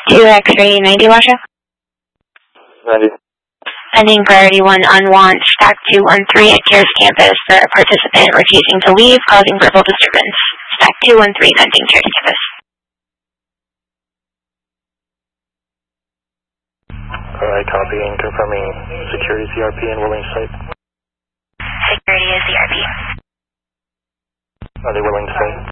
2 X-ray 90 Lasha. 90. Pending priority 1 unwant, stack 213 at CARES campus for a participant refusing to leave, causing verbal disturbance. Stack 213 pending CARES campus. Alright, copying, confirming security CRP and willing site. Security is CRP. Are they willing to site?